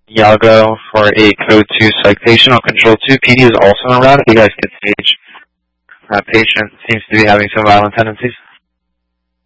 Yago for a code 2 citation on control 2. PD is also on route. You guys can stage. That patient seems to be having some violent tendencies.